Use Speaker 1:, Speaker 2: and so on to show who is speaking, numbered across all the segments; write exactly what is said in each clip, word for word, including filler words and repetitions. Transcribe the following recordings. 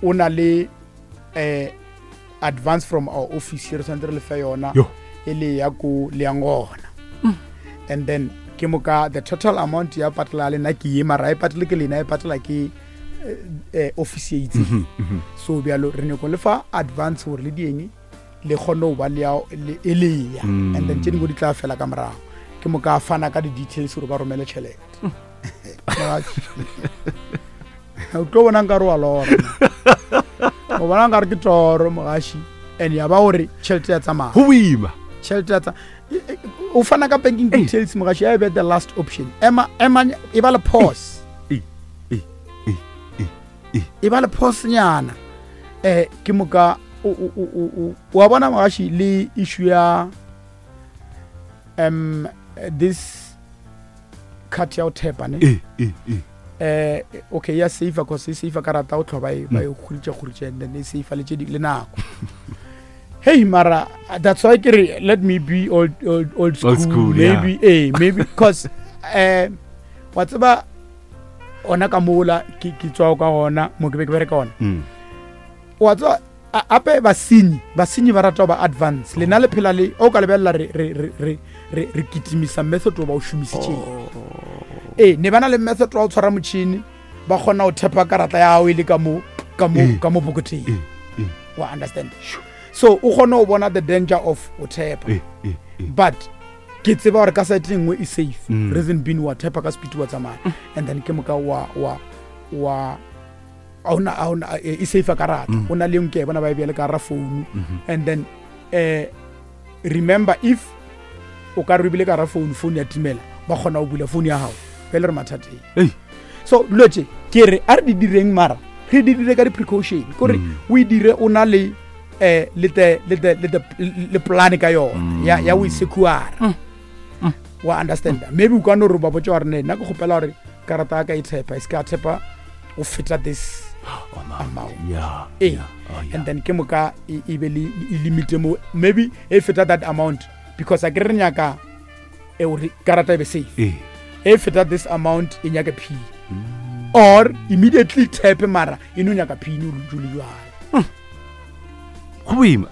Speaker 1: una le eh advance from our office here santre le fa yona ele ya go le ngona and then ke moka the total amount ya patla le na ke ye mara e patla ke le na e patla ke eh office e itse so bialo re ne go le fa advance gore le dieng le khono ba le ele ya and then tšeng go di tla fela ka morago ke moka fana ka di details gore ba romele tšhelete o tlo bona nka ro alora o bona nka re ke toro mogashi and ya ba gore tšhelete ya tsamaya
Speaker 2: ho boima
Speaker 1: tšhelete ya tsa o fana ka banking details mogashi ya be the last option ema ema e ba le pause
Speaker 2: e e e e
Speaker 1: e ba le pause nyana eh ke moka o o o wa bona mogashi le issue ya um this cut out tap ane
Speaker 2: e e e
Speaker 1: eh okay ya safe because safe karata o tlhoba e ba e khulitse khulitse and then safe le tšedi le nako hey mara that's why kere let me be old old old school,
Speaker 2: Old school,
Speaker 1: maybe
Speaker 2: yeah.
Speaker 1: eh maybe because eh what's about ona ka mola ki ki tswa ka ona mo ke be ke bere ka ona
Speaker 2: mm
Speaker 1: what's ape ba sinyi ba sinyi ba rata ba advance le na le phela le o ka le bella re re re re re kitimisa method ba o shumisitse eh ne bana le method wa o tshwara motšhini ba gona o thepa karata ya o ile ka mo ka mo ka mo bokoteng wa understand so o gona o bona the danger of o thepa but ke tseba gore ka site ngwe e safe reason being wa thepa ka speed wa tsamaya and then ke moka wa wa wa ona ona e safe karata ona le nke bona ba e bele ka ra phone and then eh remember if o ka re bile ka ra phone phone ya timela ba gona o bula phone ya hao pele re mathate
Speaker 2: hey
Speaker 1: so loche ke re a re di direng mara re di dire ka di precaution gore o e dire ona le eh le the le the le plan ka yo ya ya o isekuara wa understand maybe u ka no roba botsa gore nna go gopela gore karata ka e thepa iska thepa o feta this amount
Speaker 2: yeah
Speaker 1: eh and then ke moka e be le limit mo maybe e feta that amount because a ke re nyaka e o karata e be safe
Speaker 2: eh
Speaker 1: e feta this amount e nyaka p or immediately tap mara ino nyaka p ni rujuli jwa
Speaker 2: go boima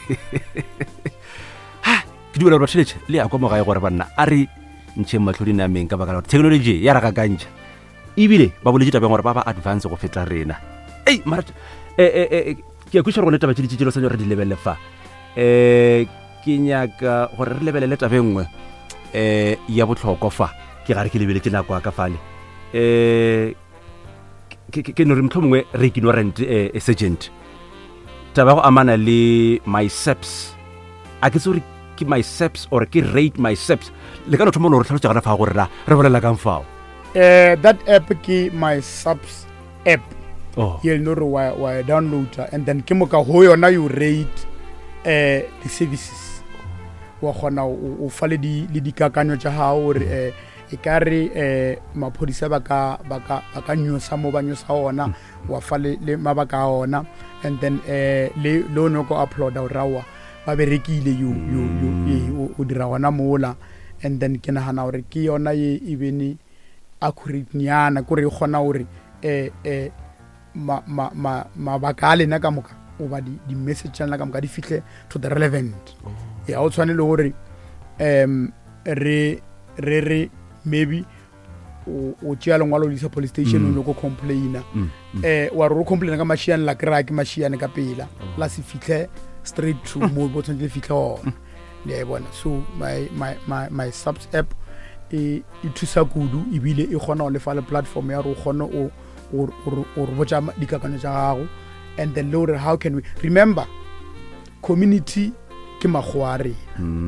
Speaker 2: ha ke dira re tšhelete le ya kwa mo ga e gore bana a re ntše matlhodi na meng ka baka la technology ya raka kantša ebile ba boletse tabeng gore ba ba advance go feta rena ei mara eh eh ke go shoro neta ba tšedi tšelo sa re di lebelle fa eh ke nyaka gore re lebelele tabengwe eh ya botlhokwa fa ke gare ke lebeletse nako ka fale eh ke ke no re mtlhomongwe re ignorant eh sergeant taba go amana le my steps a ke tsore ke my steps or ke rate my steps le ka no thomo no re tlhalotsa gana fa gore ra re bolela kang fao
Speaker 1: eh that app ke my subs app
Speaker 2: oh
Speaker 1: you'll know why why download and then ke moka ho yona you rate eh the services wa gona o fale di le dikakanyo tša hao re eh e ka re eh maphodisa ba ka ba ka ba ka nyosa mo ba nyosa ona wa fale le mabaka a ona and then eh le lo no go upload o rawa ba berekile you you you o dira ona mola and then ke nahana hore ke yona ye ibeni accurate nyana gore gona hore eh eh ma ma ma mabaka le na ka moka o ba di di message na ka moka di fihle to the relevant ya o tshwane le hore em re re re maybe o o tšea lengwalo le sa police station o go complaina eh wa ro complaina ka mashiane la crack mashiane ka pela la se fihle straight to mo bo tshwanetse fihle ona le bona so my my my my subs app e e thusa kudu ibile e gona o le fa le platform ya ro gona o o o botsa dikakanyo tsa gago and then lore how can we remember community ke magware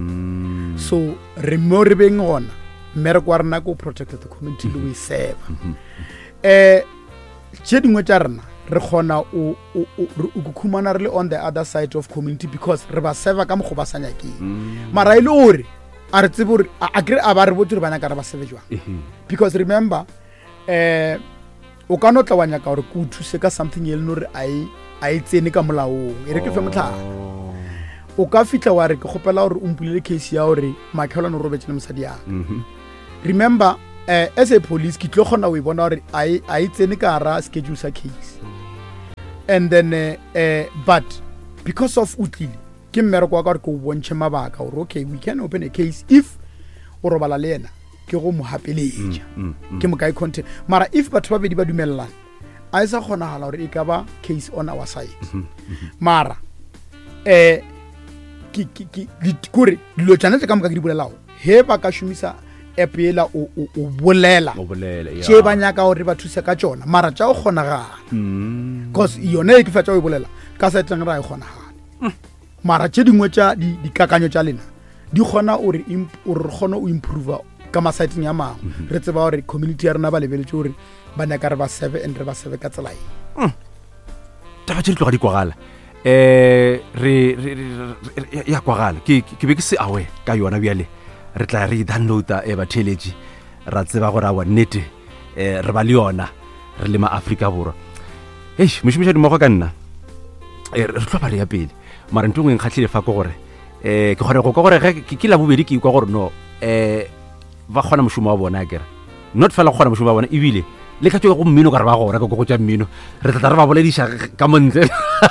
Speaker 1: so remember being on mere kwa rena go protect the community le we serve eh tše dingwe tša rena re gona o o khumana re le on the other side of community because re ba serve ka mo go ba sanya ke mara ile ore a re tsebo a kre a ba re botse re bana ka re ba serve jwa because remember eh o ka no tlawanya ka gore go thuse ka something e le no re ai ai tsene ka molaong e re ke fe motlhala o ka fitla wa re ke gopela gore o mpulele case ya gore makhelwa no robetse le mosadi ya remember eh as a police ke tlo gona o e bona gore ai ai tsene ka ra schedule sa case and then uh, uh, but because of utlile ke mmereko wa ka gore ke o bontšhe mabaka gore okay we can open a case if o robala le ena ke go mo hapeletša
Speaker 2: Mm, mm.
Speaker 1: ke mo kae content mara if batho ba bedi ba dumelelana a e sa kgonagala gore e ka ba case on our side mara eh ki ki ki di- kore dilo tšane tse ka moka ke di bolelago he ba ka šomisa app ela o o- o bolela
Speaker 2: o bolele ya.
Speaker 1: tše ba nyaka gore ba thuse ka tšona mara tša o kgonagala
Speaker 2: Mm.
Speaker 1: because yone e ke fetša o e bolela ka seteng ra e kgonagale mara tše dingwe tša di- dikakanyo tša lena di kgona gore imp- gore re kgone o improva ka masiteng ya mangwe re tseba gore community ya rena ba lebeletse gore ba nyaka re ba seve and re ba seve ka tsela eng
Speaker 2: taba tše di tloga di kwagala eh re re- re- re- ya kwagala ke ke be ke se awe ka yona bjale re tla re downloada e batheletši ra tseba gore awa nnete eh re ba le yona re le ma-afrika borwa ei mošomiša dimmogo ka nna eh, re tlo ba re ya pele mara nto ngwe nkgatlhile fa ko gore eh ke kgone go kwa gore ge ke- ke la bobedi ke ikwa gore no eh ba kgona mošomo wa bona kere not fela go kgona mošomo wa bona ebile le ka tšwe go mmino ka re ba gora ka koko tša mmino re tlatla re ba bolediša ka montle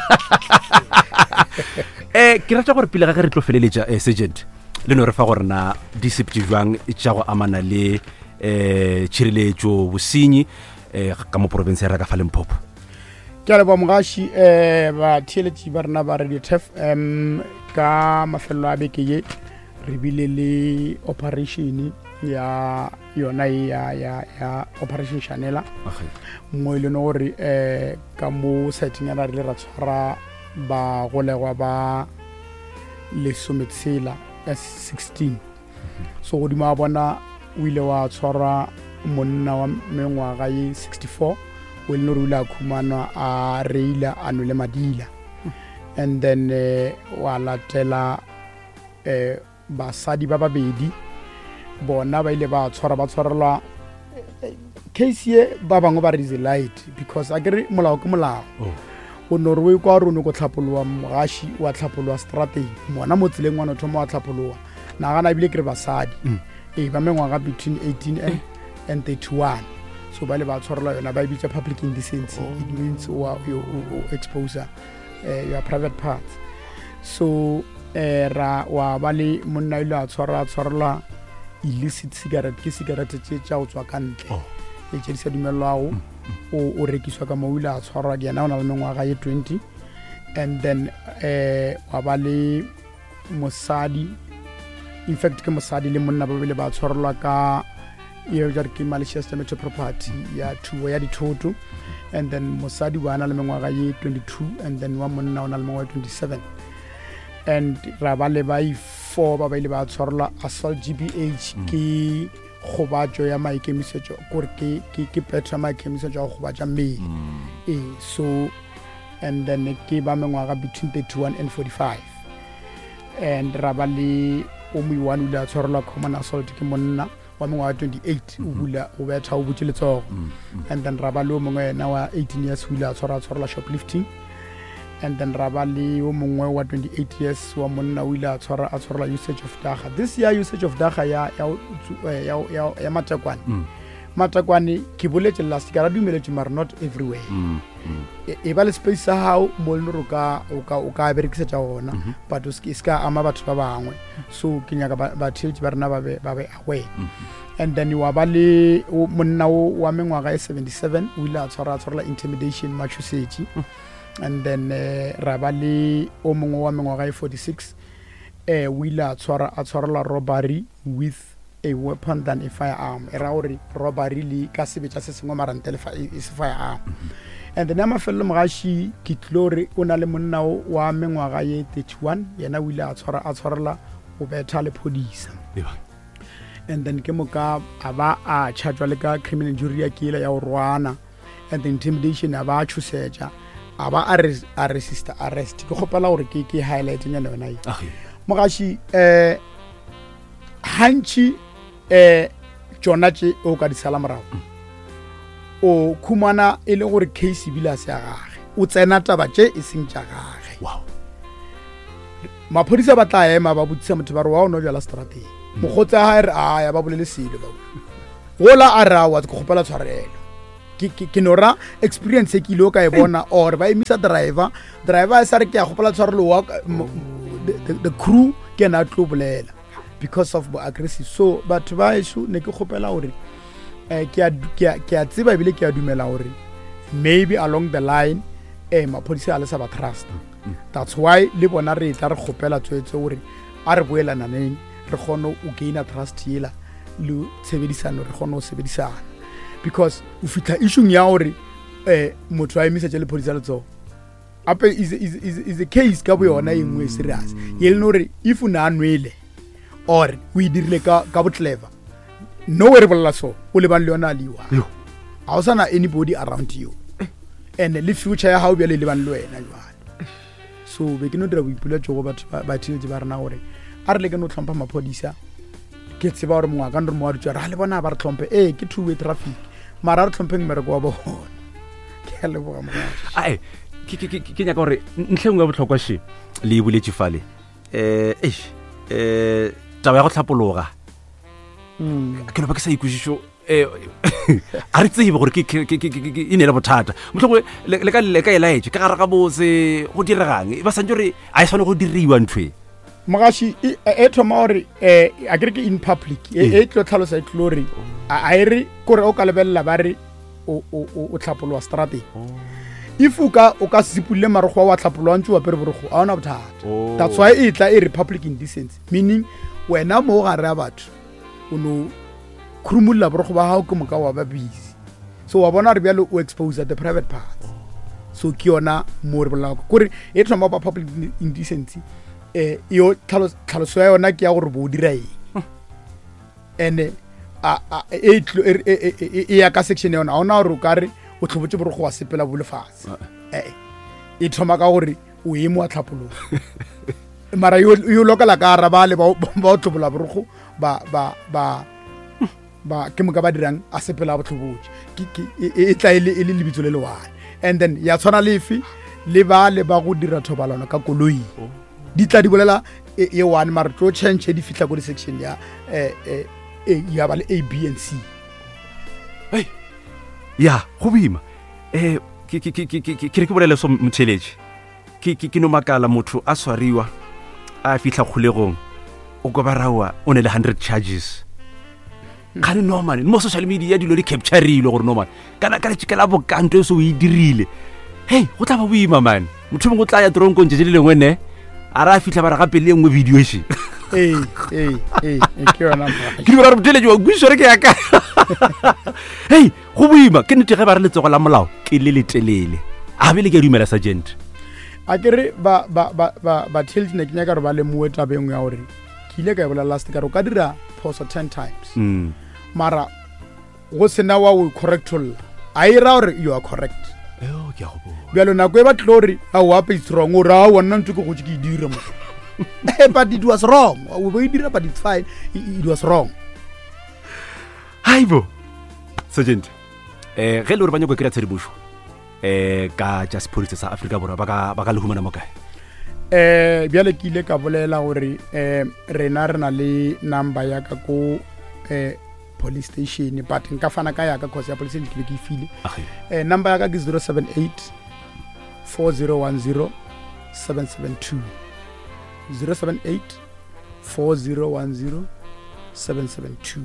Speaker 2: eh ke rata gore pele ga ge re tlo feleletša eh, sergeant le no re fa gore na disepti jwang tša go amana le eh tšhireletšo bosenyi eh ka mo province ya reka fa Limpopo.
Speaker 1: ke a leboa mogaši um batheeletši ba rena ba radio tef um ka mafelelo a beke ye re bile le operation ya yona e ya ya ya operation Shanela
Speaker 2: Okay.
Speaker 1: mo e leng gore um ka mo seteng yana re le ra tshwara ba golegwa ba lesometshela s sixteen so godimo a bona o ile wa tshwara monna wa mengwaga ye sixty-four o e leng gore o ile a khumanwa a reila a nwele madila and then uh, wa latela uh, basadi ba babedi bona ba ile ba tshwara ba tshwarelwa case ye ba bangwe ba resilight because a kere molao ke molao
Speaker 2: Oh.
Speaker 1: o nore o kwa rone go tlhapolowa mogaši wa tlhapolowa strategi mona mo tseleng wa no thoma wa tlhapolowa nagana ebile ke re basadi ee ba mengwaga between eighteen and, and thirty-one so ba le ba tshwarelwa yona ba e bitsa public indecency it means o, o, o, o expose uh, your private parts so uh, ra wa ba le monna ile a tshwara a tshwarelwa illicit cigarette ke cigarette tše tša go tswa ka ntle
Speaker 2: Oh.
Speaker 1: e tše di sa dumelelwago o o rekiswa ka mo o ile a tshwarwa ke yena o na le mengwaga ye twenty and then eh wa ba le mosadi in fact ke mosadi le monna ba bile ba tshwarelwa ka ye jare ke malicious damage to property ya thuo ya dithoto and then mosadi wa na le mengwaga ye twenty-two and then wa monna o na le mengwaga ye twenty-seven and ra ba le ba i-four ba ba ile ba tshwarelwa assault G B H ke gobatso ya maikemisetso gore ke ke ke petra maikemisetso ya go gobatsa mmele eh so and then ke ba mengwaga between thirty-one and forty-five and ra ba le o mo one o ile a tshwarelwa common assault ke monna wa mengwaga twenty-eight o bula o betha o butse letsogo and then ra ba le o mongwe ena wa eighteen years o ile a tshwara a tshwarelwa shoplifting and then ra ba le o mongwe wa twenty-eight years wa monna o ile a tshwara a tshwarelwa usage of dagga this year usage of dagga ya ya ya ya, ya matakwane
Speaker 2: Mm.
Speaker 1: matakwane ke boletse last ka ra dumeletse mara not everywhere
Speaker 2: Mm. Mm.
Speaker 1: e, e ba le space sa hao mo le ro ka o ka o ka berekisetsa ona but o ske ska ama batho ba bangwe so ke nyaka ba theletsi ba rena ba be ba be aware and then wa ba le o monna o wa mengwaga e seventy-seven o ile a tshwara a tshwarela intimidation machusetsi and then uh, ra ba le o mongwe wa mengwaga e forty-six eh o ile a tshwara a tshwarela robbery with a weapon than a firearm era gore robbery le ka sebetsa se sengwe marantele fa is firearm and then ama fello mogaši ke tlore o na le monna wa mengwaga ye thirty-one yena o ile a tshwara a tshwarela o betha le phodisa
Speaker 2: Eba.
Speaker 1: and then ke moka a ba a chargwa le ka criminal injury ya kila ya go rwana and the intimidation a ba a tshosetša a ba a resist arrest ke kgopela gore ke ke highlight nyana yona e
Speaker 2: Okay.
Speaker 1: mogaši eh hantši eh tsona tše o ka di sala morago o khumana e le gore case bila se ya gage o tsena taba tše e seng tša gage
Speaker 2: Wow.
Speaker 1: maphodisa ba tla ema ba botsisa motho ba re wa o no jala strategi mogotsa ha re a ya ba bolele selo ba gola a ra wa ke kgopela tshwarelo ke ke ke nora experience e ke ile ka e bona or ba emisa driver driver a sa re ke a gopola tshware lo wa the crew ke na tlo bolela because of the aggressive. So but ba issue ne ke gopela hore eh ke a ke a tseba bile ke a dumela hore maybe along the line eh mapodisa a le sa ba trust. That's why le bona re tla re gopela tswetse hore a re boela naneng re gone o gain trust yela le sebedisano re gone o sebedisana because o fitla issue ya hore eh motho a emisa le police le tso ape is is is is a case ka bo yona engwe serious ye le hore if una anwele or we dirile ka ka bo clever no we re bolla so o le ban le yona liwa ha o sana anybody around you and the future ya ha o bia le le ban le wena jwalo so be ke no dira boipula tso go batho ba tshetse ba rena hore a re le ke no tlhompha maphodisa ke tseba hore mo ga ndre mo a ditjwa ra le bona ba re tlhompe eh ke two way traffic mara re tlhompeng mere go ba bona ke le bo ga mo
Speaker 2: ai ke ke ke nya ka hore ntlhengwe ya botlhokwa she le buletše fale eh eh eh taba ya go tlhapologa mm ke no ba ke sa ikušišo eh a re tsebe gore ke ke ke e ne le bothata motlhogwe le ka le ka elaetse ka gara ga bose go diregang ba santse re a e tshwane go diriwa ntwe
Speaker 1: magashi e thoma hore eh a ke in public e tlo tlhalosa itlori a ire kore o ka lebella ba re o o o tlhapolwa strate if o ka o ka sipule marego wa tlhapolwa ntse wa pere borego a ona bothata. That's why e tla e republic indecency meaning wena mo ga re batho o no krumulla borego ba hao ke moka wa ba busy so wa bona re bjalo o expose the private parts so ke yona mo re bola kore e thoma ba public indecency eh yo tlhaloso ya yona ke ya gore bo dira eng ene a e e ya ka section yona a ona re ka re o tlhobotse borego wa sepela bolefatse eh e thoma ka gore o emo a tlhapolo mara yo yo lokala ka ra ba le ba ba tlhobola borego ba ba ba ba ke mo ka ba dirang a sepela botlhobotse ke e tla ile ile lebitso le lewane and then ya tshwana lefi le ba le ba go dira thobalano ka koloi di tla di bolela e one mara tlo change di fitla go di section ya eh eh ya ba le A B and C
Speaker 2: hey ya go bima eh ke ke ke ke ke re ke bolela so mtheleje ke ke ke no makala motho a swariwa a fitla khulegong o go barawa o ne le one hundred charges kana normal mo social media dilo di capture rile gore normal kana kana tshikela bokanto so o e dirile hey go tla ba boima man motho mo go tla ya tronko ntse le lengwe ne ara fitla ba ra ga pele engwe video shi
Speaker 1: eh eh eh ke yona
Speaker 2: ke di ba re botele jo gwisore ke ya ka hey go boima ke nete ge ba re letsogo la molao ke le letelele a bele ke dumela sergeant
Speaker 1: a kere ba ba ba ba tell ne ke nya ka re ba le mo eta bengwe ya gore ke ile ka e bola last ka re ka dira phoso ten times
Speaker 2: mm
Speaker 1: mara go sena wa o correctol a ira gore you are correct
Speaker 2: eh o ke a go bona
Speaker 1: bjalo na go e ba tlori a wa pe strong o ra wona ntse go go ke dira mo but it was wrong we were dira but it's fine it was wrong
Speaker 2: haibo sergeant eh ge le re banya go kira tshedibusho eh ka just police sa Africa borwa ba ka ba ka le humana mo kae
Speaker 1: eh bjale ke ile ka bolela gore eh rena rena le number ya ka ko eh police station but nka fana ka ya ka cause ya police ke ke file eh number ya ka ke zero seven eight four zero one zero seven seven two zero seven eight four zero one zero seven seven two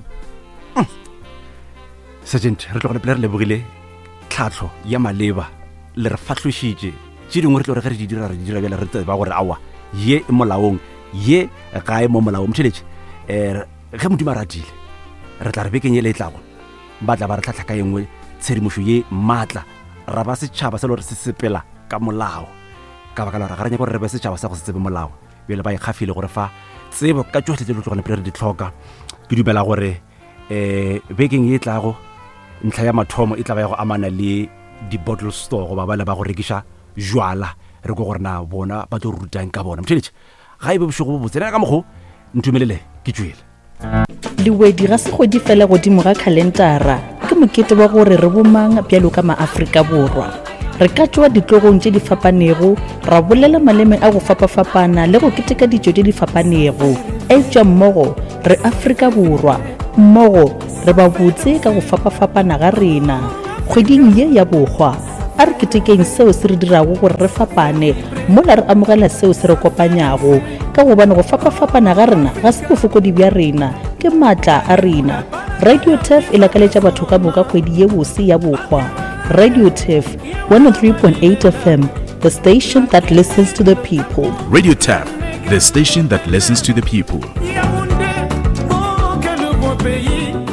Speaker 2: sergeant re tlo go le le bogile tlhatlho ya maleba le re fatlhošitše tše dingwe re tlo re ge re di dira re di dira bjela re tseba gore awa ye e molaong ye ga e mo molaong motšheletše um ge modimo a ratile re tla re bekeng ye le e tlago ba tla ba re tlhatlha ka engwe tshedimošo ye maatla ra ba setšhaba se le gore se sepela ka molao ka baka la gore ga re nyaka gore re be setšhaba sa go se tsebe molao bjale ba ikgafile gore fa tsebo ka tsohle tse le tlogone pele re di tlhoka ke dumela gore um bekeng ye e tlago ntlha ya mathomo e tla ba ya go amana le di-bottle store go ba bale ba go rekiša jwala re go gore na bona ba tlo rutang ka bona motšheletše ga e be bošego bo botsena ka mokgo ntumelele ke tšwele
Speaker 3: lewedi ga se godi fela godimo ga kalendara ke mokete wa gore re bomang bjalo ka maafrika borwa re ka tšwa ditlogong tše di fapanego ra bolela maleme a go fapafapana le go keteka dijo tše di fapanego eupša mmogo re Afrika borwa mmogo re ba botse ka go fapafapana ga rena kgweding ye ya bokgwa a re ketekeng seo se re dirago gore re fapane mola re amogela seo se re kopanyago ka gobane go fapafapana ga rena ga se bofokodi bja rena ke maatla a rena. Radio T E F e lakaletša batho ka moka kgwedi ye bose ya bokgwa. Radio T E F one oh three point eight F M, the station that listens to the people.
Speaker 4: Radio T E F, the station that listens to the people.